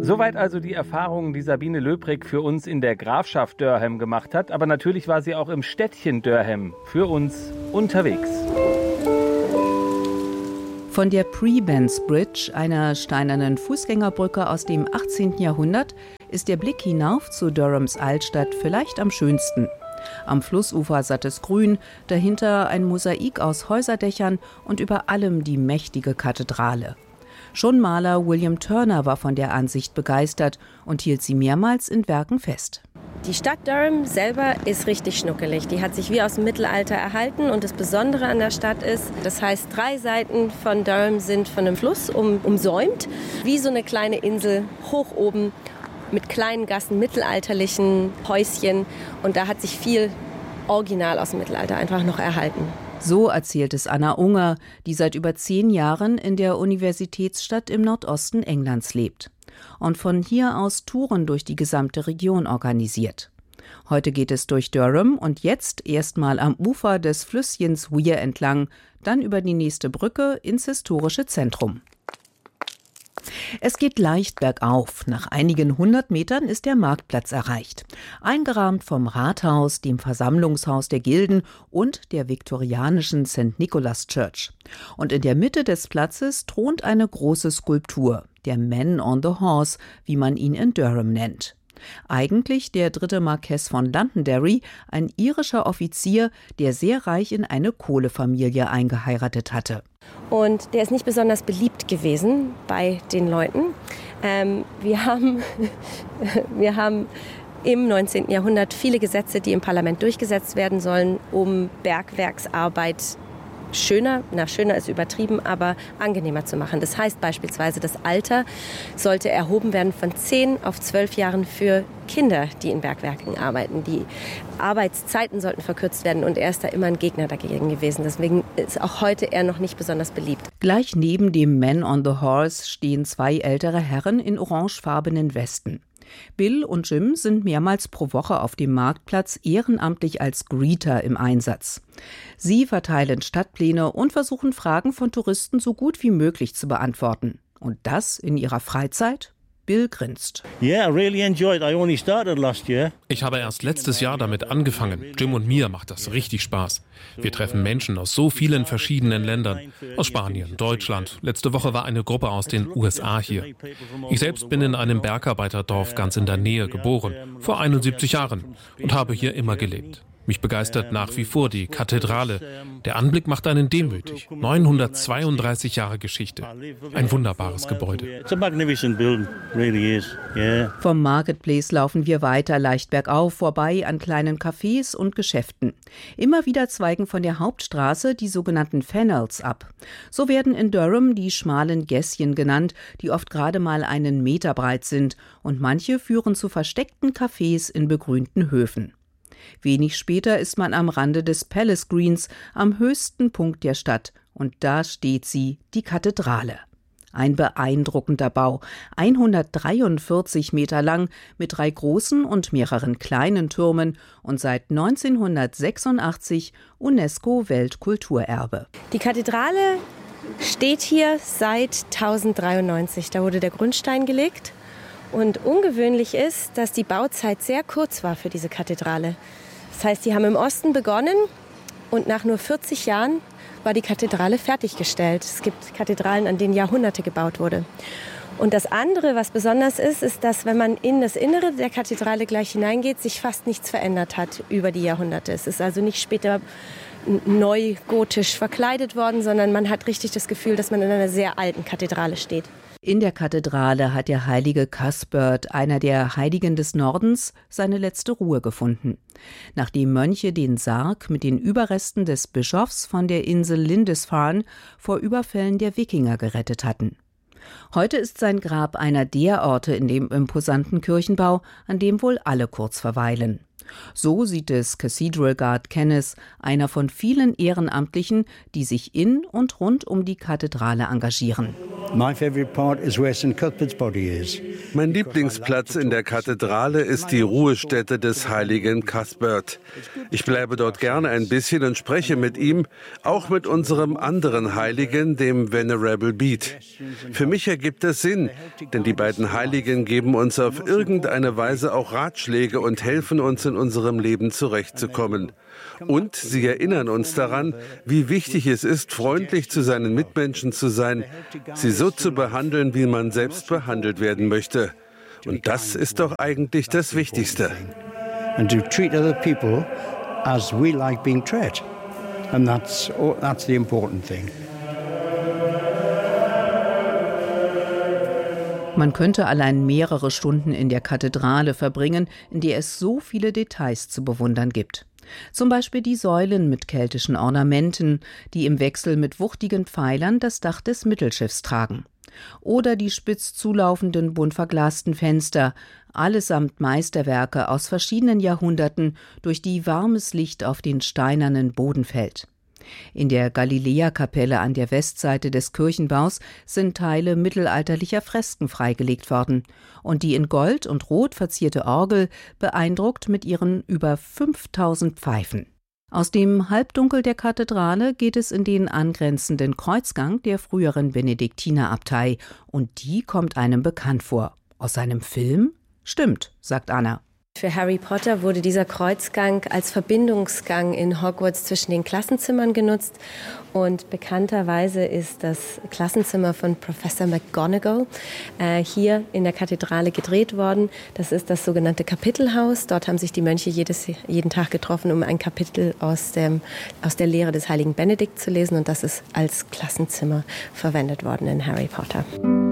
Soweit also die Erfahrungen, die Sabine Löbrig für uns in der Grafschaft Durham gemacht hat. Aber natürlich war sie auch im Städtchen Durham für uns unterwegs. Von der Prebends Bridge, einer steinernen Fußgängerbrücke aus dem 18. Jahrhundert, ist der Blick hinauf zu Durhams Altstadt vielleicht am schönsten. Am Flussufer sattes Grün, dahinter ein Mosaik aus Häuserdächern und über allem die mächtige Kathedrale. Schon Maler William Turner war von der Ansicht begeistert und hielt sie mehrmals in Werken fest. Die Stadt Durham selber ist richtig schnuckelig. Die hat sich wie aus dem Mittelalter erhalten und das Besondere an der Stadt ist, das heißt, 3 Seiten von Durham sind von einem Fluss umsäumt, wie so eine kleine Insel hoch oben mit kleinen Gassen, mittelalterlichen Häuschen und da hat sich viel Original aus dem Mittelalter einfach noch erhalten. So erzählt es Anna Unger, die seit über 10 Jahren in der Universitätsstadt im Nordosten Englands lebt und von hier aus Touren durch die gesamte Region organisiert. Heute geht es durch Durham und jetzt erstmal am Ufer des Flüsschens Wear entlang, dann über die nächste Brücke ins historische Zentrum. Es geht leicht bergauf. Nach einigen 100 Metern ist der Marktplatz erreicht. Eingerahmt vom Rathaus, dem Versammlungshaus der Gilden und der viktorianischen St. Nicholas Church. Und in der Mitte des Platzes thront eine große Skulptur, der Man on the Horse, wie man ihn in Durham nennt. Eigentlich der 3. Marquess von Londonderry, ein irischer Offizier, der sehr reich in eine Kohlefamilie eingeheiratet hatte. Und der ist nicht besonders beliebt gewesen bei den Leuten. Wir haben im 19. Jahrhundert viele Gesetze, die im Parlament durchgesetzt werden sollen, um Bergwerksarbeit schöner ist übertrieben, aber angenehmer zu machen. Das heißt beispielsweise, das Alter sollte erhoben werden von 10 auf 12 Jahren für Kinder, die in Bergwerken arbeiten. Die Arbeitszeiten sollten verkürzt werden und er ist da immer ein Gegner dagegen gewesen. Deswegen ist auch heute er noch nicht besonders beliebt. Gleich neben dem Man on the Horse stehen 2 ältere Herren in orangefarbenen Westen. Bill und Jim sind mehrmals pro Woche auf dem Marktplatz ehrenamtlich als Greeter im Einsatz. Sie verteilen Stadtpläne und versuchen Fragen von Touristen so gut wie möglich zu beantworten. Und das in ihrer Freizeit? Bill grinst. Ich habe erst letztes Jahr damit angefangen. Jim und mir macht das richtig Spaß. Wir treffen Menschen aus so vielen verschiedenen Ländern. Aus Spanien, Deutschland. Letzte Woche war eine Gruppe aus den USA hier. Ich selbst bin in einem Bergarbeiterdorf ganz in der Nähe geboren, vor 71 Jahren und habe hier immer gelebt. Mich begeistert nach wie vor die Kathedrale. Der Anblick macht einen demütig. 932 Jahre Geschichte. Ein wunderbares Gebäude. Vom Marketplace laufen wir weiter leicht bergauf, vorbei an kleinen Cafés und Geschäften. Immer wieder zweigen von der Hauptstraße die sogenannten Fennels ab. So werden in Durham die schmalen Gässchen genannt, die oft gerade mal einen Meter breit sind. Und manche führen zu versteckten Cafés in begrünten Höfen. Wenig später ist man am Rande des Palace Greens, am höchsten Punkt der Stadt. Und da steht sie, die Kathedrale. Ein beeindruckender Bau, 143 Meter lang, mit 3 großen und mehreren kleinen Türmen und seit 1986 UNESCO-Weltkulturerbe. Die Kathedrale steht hier seit 1093. Da wurde der Grundstein gelegt. Und ungewöhnlich ist, dass die Bauzeit sehr kurz war für diese Kathedrale. Das heißt, die haben im Osten begonnen und nach nur 40 Jahren war die Kathedrale fertiggestellt. Es gibt Kathedralen, an denen Jahrhunderte gebaut wurde. Und das andere, was besonders ist, ist, dass wenn man in das Innere der Kathedrale gleich hineingeht, sich fast nichts verändert hat über die Jahrhunderte. Es ist also nicht später neu gotisch verkleidet worden, sondern man hat richtig das Gefühl, dass man in einer sehr alten Kathedrale steht. In der Kathedrale hat der heilige Cuthbert, einer der Heiligen des Nordens, seine letzte Ruhe gefunden. Nachdem Mönche den Sarg mit den Überresten des Bischofs von der Insel Lindisfarne vor Überfällen der Wikinger gerettet hatten. Heute ist sein Grab einer der Orte in dem imposanten Kirchenbau, an dem wohl alle kurz verweilen. So sieht es Cathedral Guard Kenneth, einer von vielen Ehrenamtlichen, die sich in und rund um die Kathedrale engagieren. Mein Lieblingsplatz in der Kathedrale ist die Ruhestätte des heiligen Cuthbert. Ich bleibe dort gerne ein bisschen und spreche mit ihm, auch mit unserem anderen Heiligen, dem Venerable Bede. Für mich ergibt es Sinn, denn die beiden Heiligen geben uns auf irgendeine Weise auch Ratschläge und helfen uns in unserem Leben zurechtzukommen. Und sie erinnern uns daran, wie wichtig es ist, freundlich zu seinen Mitmenschen zu sein, sie so zu behandeln, wie man selbst behandelt werden möchte. Und das ist doch eigentlich das Wichtigste. And to treat other people as we like being treated. And that's the important thing. Man könnte allein mehrere Stunden in der Kathedrale verbringen, in der es so viele Details zu bewundern gibt. Zum Beispiel die Säulen mit keltischen Ornamenten, die im Wechsel mit wuchtigen Pfeilern das Dach des Mittelschiffs tragen. Oder die spitz zulaufenden, bunt verglasten Fenster, allesamt Meisterwerke aus verschiedenen Jahrhunderten, durch die warmes Licht auf den steinernen Boden fällt. In der Galiläa-Kapelle an der Westseite des Kirchenbaus sind Teile mittelalterlicher Fresken freigelegt worden und die in Gold und Rot verzierte Orgel beeindruckt mit ihren über 5000 Pfeifen. Aus dem Halbdunkel der Kathedrale geht es in den angrenzenden Kreuzgang der früheren Benediktinerabtei und die kommt einem bekannt vor. Aus einem Film? Stimmt, sagt Anna. Für Harry Potter wurde dieser Kreuzgang als Verbindungsgang in Hogwarts zwischen den Klassenzimmern genutzt. Und bekannterweise ist das Klassenzimmer von Professor McGonagall hier in der Kathedrale gedreht worden. Das ist das sogenannte Kapitelhaus. Dort haben sich die Mönche jeden Tag getroffen, um ein Kapitel aus der Lehre des heiligen Benedikt zu lesen. Und das ist als Klassenzimmer verwendet worden in Harry Potter.